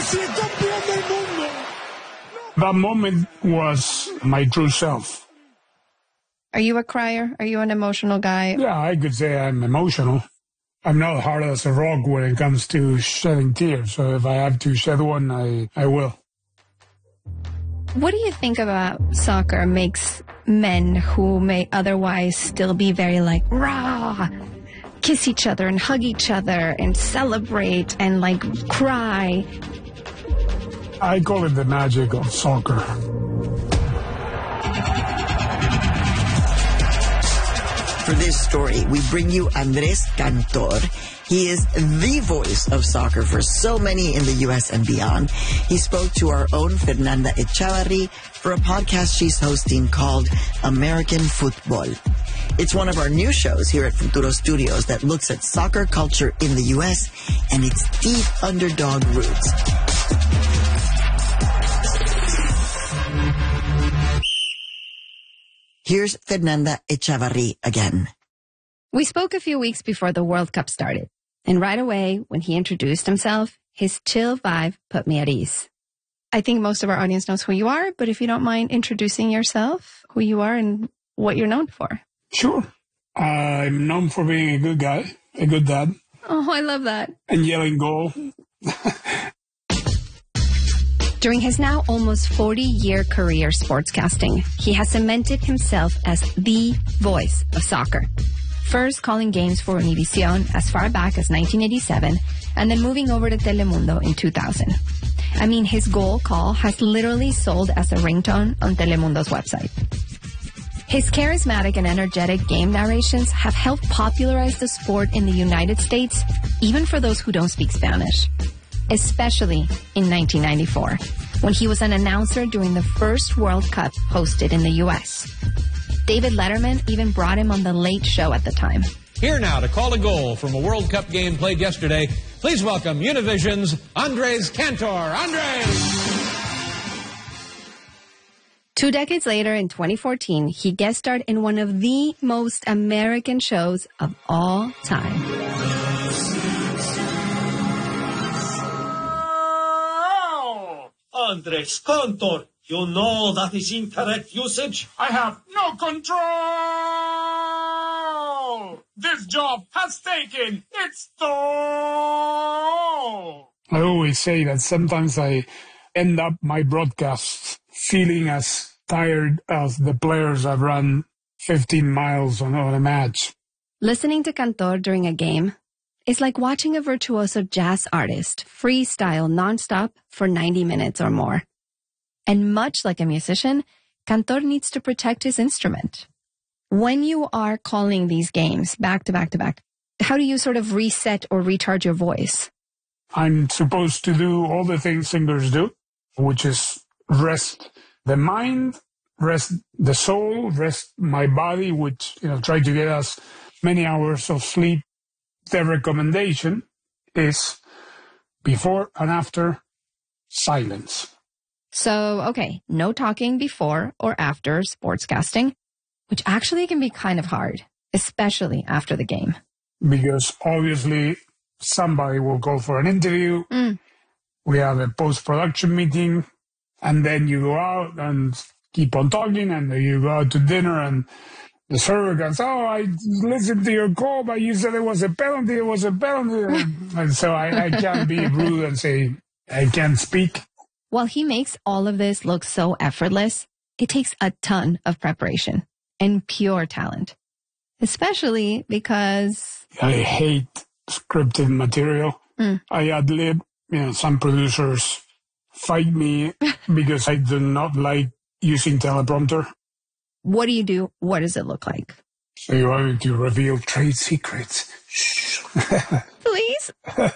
That moment was my true self. Are you a crier? Are you an emotional guy? Yeah, I could say I'm emotional. I'm not hard as a rock when it comes to shedding tears. So if I have to shed one, I will. What do you think about soccer makes men who may otherwise still be very like, rah, kiss each other and hug each other and celebrate and like cry? I call it the magic of soccer. For this story, we bring you Andres Cantor. He is the voice of soccer for so many in the U.S. and beyond. He spoke to our own Fernanda Echavarri for a podcast she's hosting called American Football. It's one of our new shows here at Futuro Studios that looks at soccer culture in the U.S. and its deep underdog roots. Here's Fernanda Echavarri again. We spoke a few weeks before the World Cup started, and right away, when he introduced himself, his chill vibe put me at ease. I think most of our audience knows who you are, but if you don't mind introducing yourself, who you are and what you're known for. Sure. I'm known for being a good guy, a good dad. Oh, I love that. And yelling goal. During his now almost 40-year career sportscasting, he has cemented himself as the voice of soccer. First calling games for Univision as far back as 1987, and then moving over to Telemundo in 2000. I mean, his goal call has literally sold as a ringtone on Telemundo's website. His charismatic and energetic game narrations have helped popularize the sport in the United States, even for those who don't speak Spanish. Especially in 1994, when he was an announcer during the first World Cup hosted in the U.S. David Letterman even brought him on The Late Show at the time. Here now to call a goal from a World Cup game played yesterday, please welcome Univision's Andres Cantor. Andres! 2 decades later, in 2014, he guest starred in one of the most American shows of all time. Andres Cantor, you know that is incorrect usage. I have no control. This job has taken its toll. I always say that sometimes I end up my broadcasts feeling as tired as the players have run 15 miles on a match. Listening to Cantor during a game is like watching a virtuoso jazz artist freestyle nonstop for 90 minutes or more. And much like a musician, Cantor needs to protect his instrument. When you are calling these games back to back to back, how do you sort of reset or recharge your voice? I'm supposed to do all the things singers do, which is rest the mind, rest the soul, rest my body, which, try to get us many hours of sleep. The recommendation is before and after silence. So, okay, no talking before or after sportscasting, which actually can be kind of hard, especially after the game. Because obviously somebody will call for an interview. We have a post-production meeting, and then you go out and keep on talking, and then you go out to dinner, and the server goes, I listened to your call, but you said it was a penalty. And so I can't be rude and say, I can't speak. While he makes all of this look so effortless, it takes a ton of preparation and pure talent, especially because I hate scripted material. I ad-lib. Some producers fight me because I do not like using teleprompter. What do you do? What does it look like? So you want me to reveal trade secrets? Shh. Please?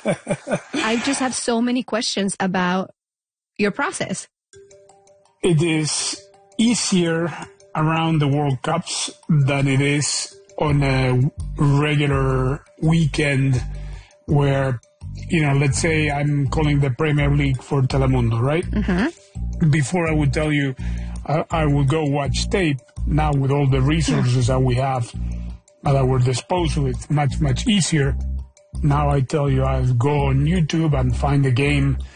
I just have so many questions about your process. It is easier around the World Cups than it is on a regular weekend where, let's say I'm calling the Premier League for Telemundo, right? Mm-hmm. Before I would tell you I would go watch tape. Now with all the resources that we have at our disposal, it's much, much easier. Now I tell you, I'll go on YouTube and find a game